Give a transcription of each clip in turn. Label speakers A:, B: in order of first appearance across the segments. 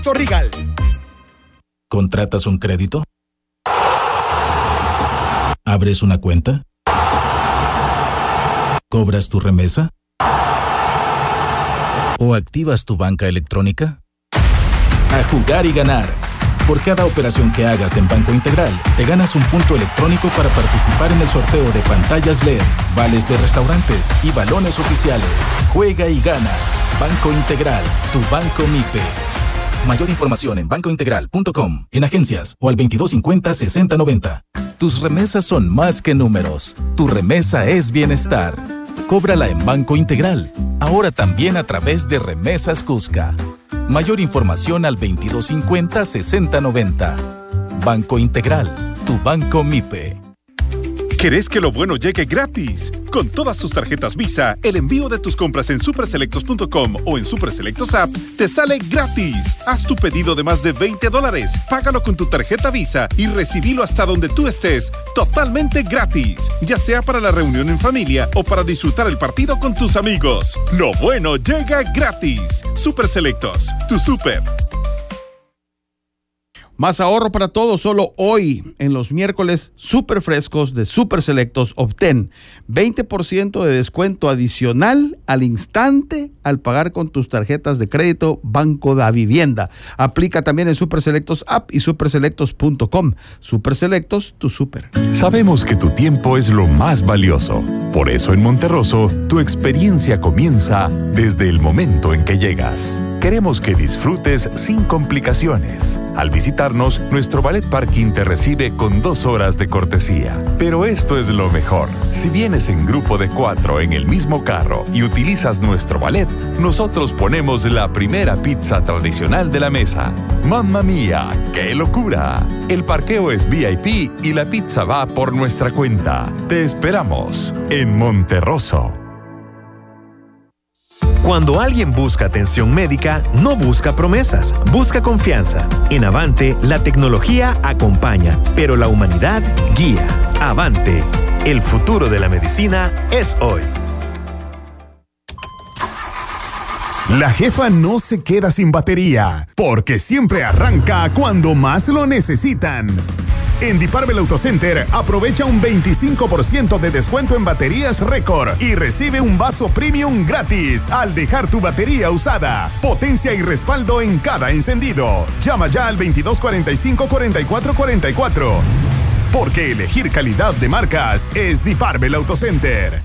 A: Torrigal.
B: ¿Contratas un crédito? ¿Abres una cuenta? ¿Cobras tu remesa? ¿O activas tu banca electrónica? A jugar y ganar. Por cada operación que hagas en Banco Integral, te ganas un punto electrónico para participar en el sorteo de pantallas LED, vales de restaurantes y balones oficiales. Juega y gana. Banco Integral, tu banco MIPE. Mayor información en bancointegral.com, en agencias o al 2250-6090. Tus remesas son más que números. Tu remesa es bienestar. Cóbrala en Banco Integral, ahora también a través de Remesas Cusca. Mayor información al 2250-6090. Banco Integral, tu banco MIPE.
C: ¿Querés que lo bueno llegue gratis? Con todas tus tarjetas Visa, el envío de tus compras en superselectos.com o en Superselectos App te sale gratis. Haz tu pedido de más de $20, págalo con tu tarjeta Visa y recibilo hasta donde tú estés, totalmente gratis, ya sea para la reunión en familia o para disfrutar el partido con tus amigos. Lo bueno llega gratis. Superselectos, tu super.
D: Más ahorro para todos solo hoy en los miércoles súper frescos de Super Selectos. Obtén 20% de descuento adicional al instante al pagar con tus tarjetas de crédito Banco da Vivienda. Aplica también en Super Selectos App y superselectos.com. Super Selectos, tu super.
E: Sabemos que tu tiempo es lo más valioso. Por eso en Monterroso, tu experiencia comienza desde el momento en que llegas. Queremos que disfrutes sin complicaciones. Al visitarnos, nuestro Ballet Parking te recibe con 2 horas de cortesía. Pero esto es lo mejor. Si vienes en grupo de 4 en el mismo carro y utilizas nuestro ballet, nosotros ponemos la primera pizza tradicional de la mesa. ¡Mamma mía! ¡Qué locura! El parqueo es VIP y la pizza va por nuestra cuenta. Te esperamos en Monterroso.
F: Cuando alguien busca atención médica, no busca promesas, busca confianza. En Avante, la tecnología acompaña, pero la humanidad guía. Avante, el futuro de la medicina es hoy.
G: La jefa no se queda sin batería, porque siempre arranca cuando más lo necesitan. En Diparvel Autocenter aprovecha un 25% de descuento en baterías récord y recibe un vaso premium gratis al dejar tu batería usada. Potencia y respaldo en cada encendido. Llama ya al 2245-4444. Porque elegir calidad de marcas es Diparvel Autocenter.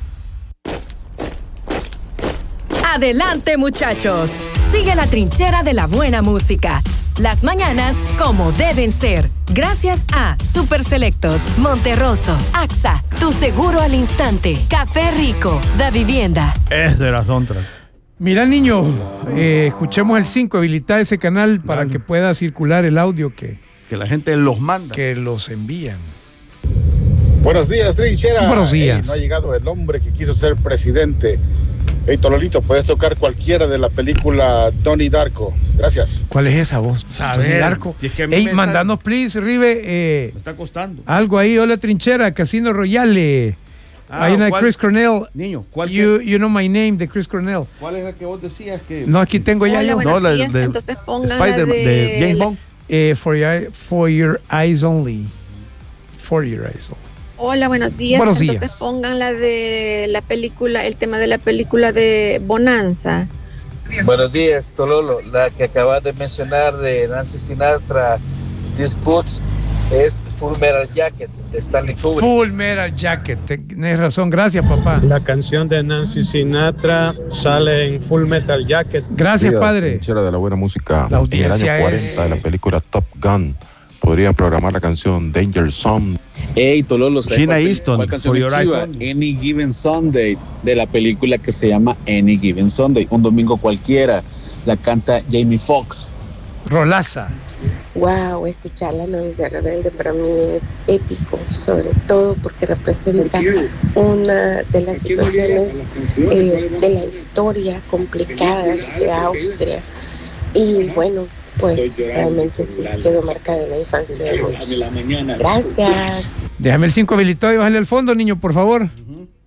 H: Adelante, muchachos. Sigue la trinchera de la buena música. Las mañanas como deben ser. Gracias a Super Selectos, Monterroso, AXA, tu seguro al instante, Café Rico, Da Vivienda.
I: Es de las otras. Mira, niño, escuchemos el 5, habilitar ese canal para que pueda circular el audio que
D: la gente los manda.
I: Que los envían.
J: Buenos días, trinchera.
I: Buenos días.
J: No ha llegado el hombre que quiso ser presidente. Hey, Tololito, puedes tocar cualquiera de la película Donnie Darko. Gracias.
I: ¿Cuál es esa voz? Donnie Darko. Si es que hey, mandanos, please, Rive.
D: Me está costando.
I: Algo ahí, hola trinchera, Casino Royale. Hay una de Chris Cornell.
D: Niño, ¿cuál?
I: You know my name, de Chris Cornell.
D: ¿Cuál es la que vos decías que?
I: No, aquí tengo ya yo.
K: No,
D: la
K: días,
D: de
K: entonces pongan
D: Spider,
K: la
D: de James Bond.
I: For your eyes only. For your eyes only.
K: Hola, buenos días.
I: Buenos
K: Entonces
I: días.
K: pongan la de la película, el tema de la película de Bonanza.
L: Buenos días, Tololo. La que acabas de mencionar de Nancy Sinatra, These Boots, es Full Metal Jacket de Stanley Kubrick.
I: Full Metal Jacket, tienes razón, gracias papá.
M: La canción de Nancy Sinatra sale en Full Metal Jacket.
I: Gracias, padre.
N: De la buena música.
I: La audiencia
N: en el año 40 de la película Top Gun. Podrían programar la canción Danger Zone.
O: Hey, Tololo,
D: Gina Easton,
O: ¿cuál canción es chiva? Any Given Sunday, de la película que se llama Any Given Sunday, un domingo cualquiera. La canta Jamie Foxx.
I: Rolaza.
P: Wow, escuchar La Novicia Rebelde para mí es épico, sobre todo porque representa una de las situaciones de la historia complicadas de Austria. Y bueno, pues realmente sí quedó marcada en la infancia de muchos. Gracias.
I: Déjame el 5 habilitado y bájale al fondo, niño, por favor.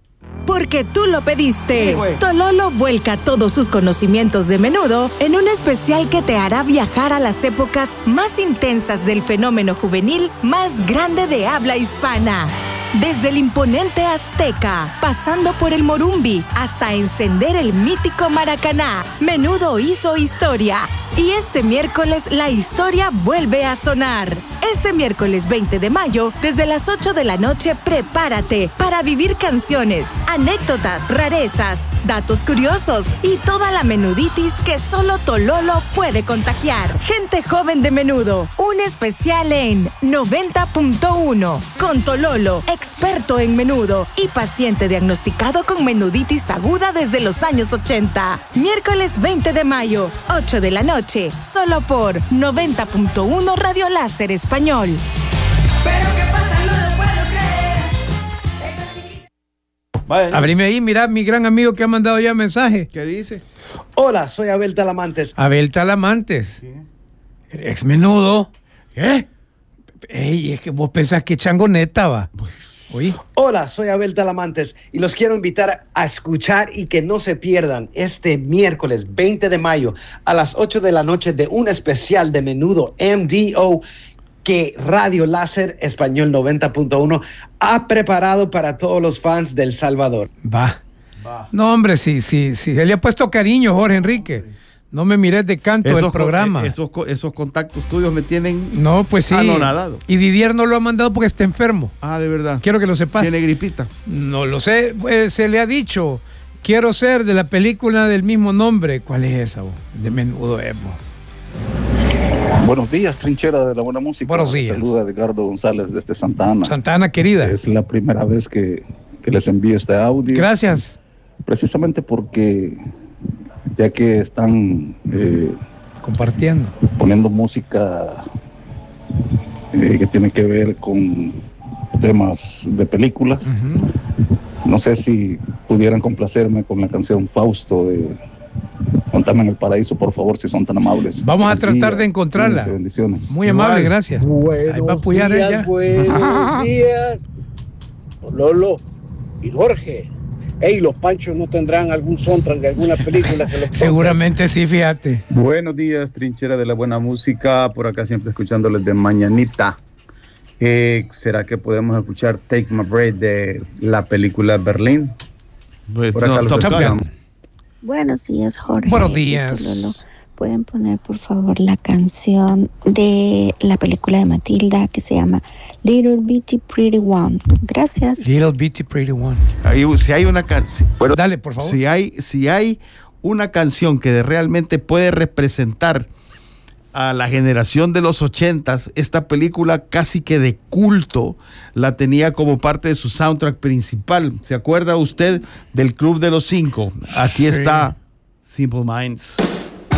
H: porque tú lo pediste.
D: Sí, güey.
H: Tololo vuelca todos sus conocimientos de Menudo en un especial que te hará viajar a las épocas más intensas del fenómeno juvenil más grande de habla hispana. Desde el imponente Azteca, pasando por el Morumbi, hasta encender el mítico Maracaná, Menudo hizo historia. Y este miércoles la historia vuelve a sonar. Este miércoles 20 de mayo, desde las 8 de la noche, prepárate para vivir canciones, anécdotas, rarezas, datos curiosos y toda la menuditis que solo Tololo puede contagiar. Gente joven de Menudo, un especial en 90.1 con Tololo, experto en menudo y paciente diagnosticado con menuditis aguda desde los años 80. Miércoles 20 de mayo, 8 de la noche, solo por 90.1 Radio Láser Español.
A: Pero qué pasa, no lo puedo creer. Esa chiquita.
D: Bueno.
I: Abrime ahí, mira mi gran amigo que ha mandado ya mensaje.
D: ¿Qué dice?
Q: Hola, soy Abel Talamantes.
I: Abel Talamantes. Ex Menudo.
D: ¿Qué?
I: Ey, es que vos pensás que changoneta va. Oye.
Q: Hola, soy Abel Talamantes y los quiero invitar a escuchar y que no se pierdan este miércoles 20 de mayo a las 8 de la noche de un especial de Menudo MDO que Radio Láser Español 90.1 ha preparado para todos los fans del Salvador.
I: Va. No, hombre, sí, se le ha puesto cariño, Jorge Enrique. No me mires de canto del programa.
D: Esos contactos tuyos me tienen
I: no, pues sí.
D: anonadado.
I: Y Didier no lo ha mandado porque está enfermo.
D: Ah, de verdad.
I: Quiero que lo sepas.
D: ¿Tiene gripita?
I: No lo sé. Pues, se le ha dicho. Quiero ser de la película del mismo nombre. ¿Cuál es esa? De Menudo Evo.
R: Buenos días, trinchera de la buena música.
I: Buenos días.
R: Saluda Edgardo González desde Santa Ana.
I: Santa Ana, querida.
R: Es la primera vez que les envío este audio.
I: Gracias.
R: Precisamente porque ya que están
I: compartiendo,
R: poniendo música que tiene que ver con temas de películas. No sé si pudieran complacerme con la canción Fausto de Contame en el Paraíso, por favor, si son tan amables.
I: Vamos a tratar de encontrarla.
R: Bendiciones.
I: Muy amable, gracias.
S: Buenos
I: va a apoyar
S: días,
I: ella.
S: buenos días, Lolo y Jorge. Ey, los Panchos no tendrán algún soundtrack de alguna película que los
I: seguramente sí, fíjate.
T: Buenos días, trinchera de la buena música, por acá siempre escuchándoles de mañanita. ¿Será que podemos escuchar Take My Breath de la película Berlín? Por acá los escuchamos.
U: Buenos días, Jorge.
I: Buenos días.
U: Lolo. ¿Pueden poner, por favor, la canción de la película de Matilda que se llama Little Bitty Pretty One? Gracias.
I: Little Bitty Pretty One.
D: Si hay una canción. Bueno,
I: dale, por favor.
D: Si hay una canción que realmente puede representar a la generación de los 80s, esta película casi que de culto la tenía como parte de su soundtrack principal. ¿Se acuerda usted del Club de los Cinco? Aquí está Simple Minds.